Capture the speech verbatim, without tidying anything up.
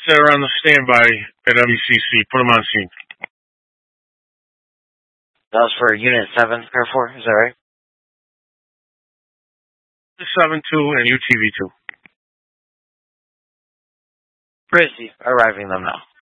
They're on the standby at M E C C. Put them on scene. That was for Unit seven, Air four, is that right? seven two and U T V two. Brizzy, arriving them now.